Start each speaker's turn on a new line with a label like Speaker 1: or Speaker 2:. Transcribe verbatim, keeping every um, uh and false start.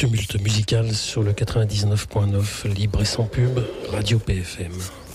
Speaker 1: Tumulte musical sur le quatre-vingt-dix-neuf point neuf, libre et sans pub, Radio P F M.